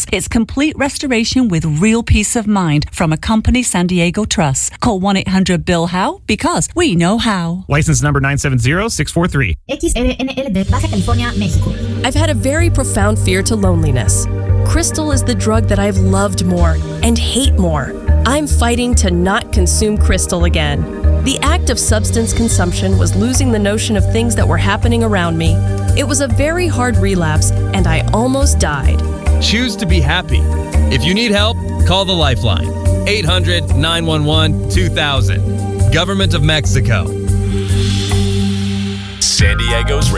It's complete restoration with real peace of mind from a company, San Diego Trust. Call 1-800-BILL-HOW because we know how. License number 970-643. XRNLD, Baja California, México. I've had a very profound fear to loneliness. Crystal is the drug that I've loved more and hate more. I'm fighting to not consume Crystal again. The act of substance consumption was losing the notion of things that were happening around me. It was a very hard relapse, and I almost died. Choose to be happy. If you need help, call the Lifeline. 800-911-2000. Government of Mexico. San Diego's